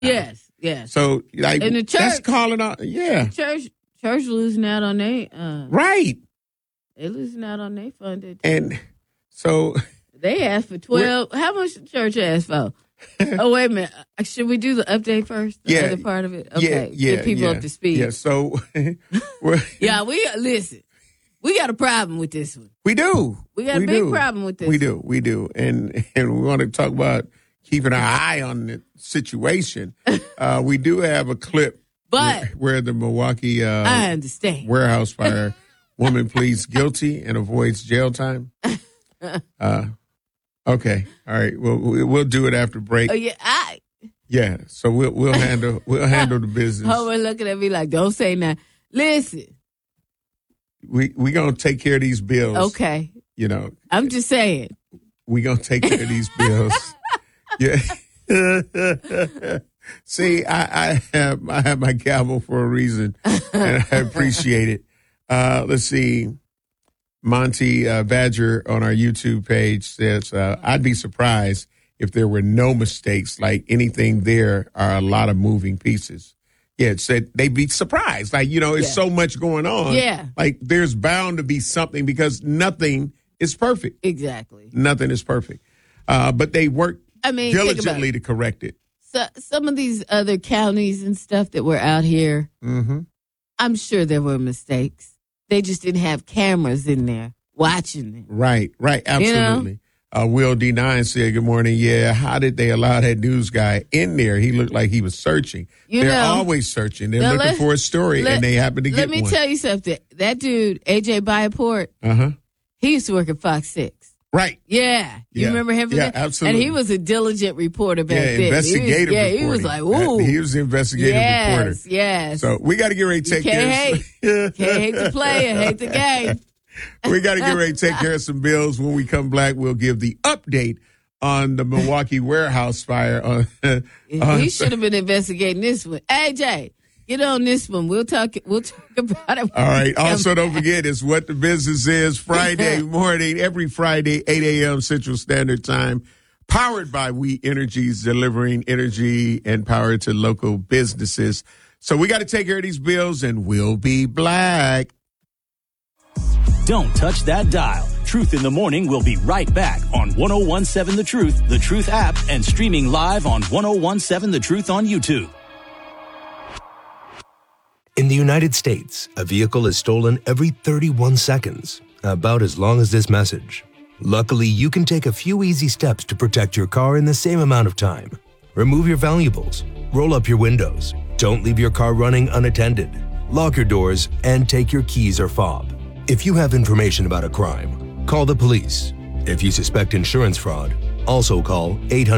Yes, yes. So, like, and the church, that's calling out, yeah. Church losing out on their, right. They losing out on their funding. And so. They asked for 12. How much the church asked for? Oh, wait a minute. Should we do the update first? The other part of it? Okay. Get people up to speed. Yeah, so. yeah, listen. We got a problem with this one. We do. We got a big problem with this. We do. And we want to talk about keeping our eye on the situation. We do have a clip where the Milwaukee I understand. warehouse fire woman pleads guilty and avoids jail time. Okay. All right. We'll do it after break. Oh yeah. Yeah. So we'll handle the business. Homer looking at me like, don't say nothing. Listen. We gonna take care of these bills. Okay. You know. I'm just saying. We gonna take care of these bills. Yeah. See, I have my gavel for a reason, and I appreciate it. Let's see. Monty Badger on our YouTube page says, I'd be surprised if there were no mistakes. Like anything, there are a lot of moving pieces. Yeah, it said they'd be surprised. Like, it's so much going on. Yeah. Like there's bound to be something because nothing is perfect. Exactly. Nothing is perfect. But they work diligently to correct it. So some of these other counties and stuff that were out here, I'm sure there were mistakes. They just didn't have cameras in there watching them. Right, absolutely. Will D9 said, good morning. Yeah, how did they allow that news guy in there? He looked like he was searching. They're always searching. They're looking for a story, and they happen to get one. Let me tell you something. That dude, AJ Byaport, he used to work at Fox 6. Right. Yeah. You remember him? Yeah, absolutely. And he was a diligent reporter back then. Investigative reporter. He was like, ooh. He was an investigative reporter. Yes. So we got to get ready to take care of Can't hate the player, hate the game. We got to get ready to take care of some bills. When we come back, we'll give the update on the Milwaukee warehouse fire. He should have been investigating this one. AJ, get on this one. We'll talk about it. All right. Also, don't forget, it's What the Business Is Friday morning, every Friday, 8 a.m. Central Standard Time. Powered by We Energies, delivering energy and power to local businesses. So we got to take care of these bills, and we'll be back. Don't touch that dial. Truth in the Morning will be right back on 101.7 The Truth app, and streaming live on 101.7 The Truth on YouTube. In the United States, a vehicle is stolen every 31 seconds, about as long as this message. Luckily, you can take a few easy steps to protect your car in the same amount of time. Remove your valuables, roll up your windows, don't leave your car running unattended, lock your doors, and take your keys or fob. If you have information about a crime, call the police. If you suspect insurance fraud, also call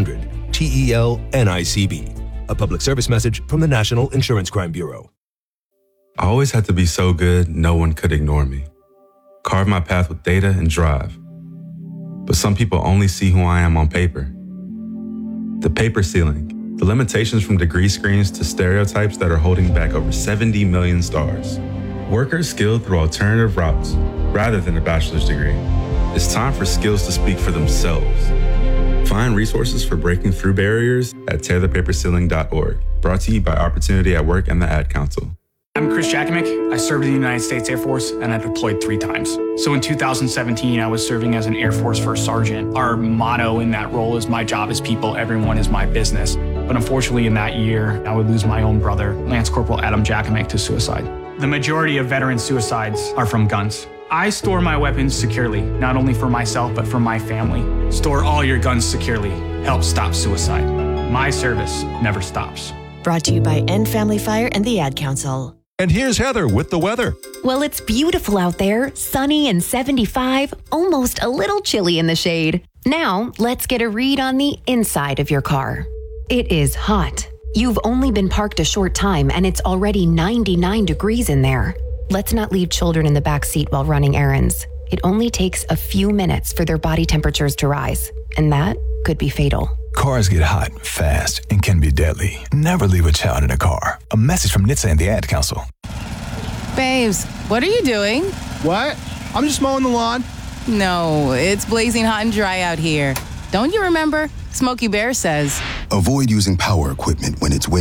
800-TEL-NICB. A public service message from the National Insurance Crime Bureau. I always had to be so good, no one could ignore me. Carve my path with data and drive. But some people only see who I am on paper. The paper ceiling, the limitations from degree screens to stereotypes that are holding back over 70 million stars. Workers skilled through alternative routes, rather than a bachelor's degree. It's time for skills to speak for themselves. Find resources for breaking through barriers at tearthepaperceiling.org. Brought to you by Opportunity at Work and the Ad Council. I'm Chris Jakimick. I served in the United States Air Force, and I deployed 3 times. So in 2017, I was serving as an Air Force First Sergeant. Our motto in that role is, my job is people, everyone is my business. But unfortunately, in that year, I would lose my own brother, Lance Corporal Adam Jakimick, to suicide. The majority of veteran suicides are from guns. I store my weapons securely, not only for myself, but for my family. Store all your guns securely. Help stop suicide. My service never stops. Brought to you by End Family Fire and the Ad Council. And here's Heather with the weather. Well, it's beautiful out there, sunny and 75, almost a little chilly in the shade. Now, let's get a read on the inside of your car. It is hot. You've only been parked a short time and it's already 99 degrees in there. Let's not leave children in the back seat while running errands. It only takes a few minutes for their body temperatures to rise, and that could be fatal. Cars get hot fast and can be deadly. Never leave a child in a car. A message from NHTSA and the Ad Council. Babes, what are you doing? What? I'm just mowing the lawn. No, it's blazing hot and dry out here. Don't you remember? Smokey Bear says, avoid using power equipment when it's winter.